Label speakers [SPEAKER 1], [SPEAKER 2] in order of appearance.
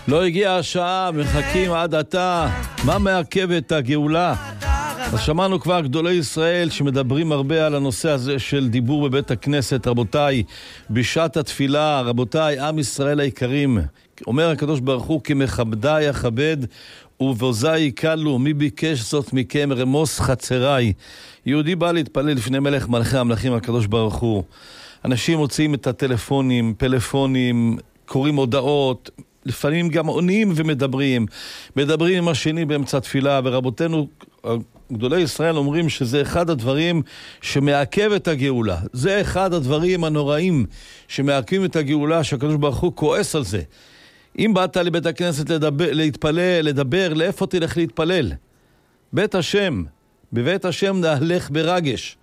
[SPEAKER 1] לא הגיעה השעה, מחכים עד עתה. מה מעכב את הגאולה? אז שמענו כבר גדולי ישראל שמדברים הרבה על הנושא הזה של דיבור בבית הכנסת. רבותיי, בשעת התפילה, רבותיי, עם ישראל היקרים, אומר הקדוש ברוך הוא, כמכבדי אכבד ובעוזי יקלו, מי ביקש זאת מכם רמוס חצריי. יהודי בא להתפלל לפני מלך מלכי המלכים הקדוש ברוך הוא. אנשים מוציאים את הטלפונים, פלאפונים, קוראים הודעות, לפעמים גם עונים ומדברים עם השני באמצע תפילה. ורבותינו גדולי ישראל אומרים שזה אחד הדברים שמעכב את הגאולה. זה אחד הדברים הנוראים שמעכבים את הגאולה, שהקדוש ברוך הוא כועס על זה. אם באת לבית הכנסת להתפלל, לדבר, לאיפה תלך להתפלל? בית השם. בבית השם נהלך ברגש.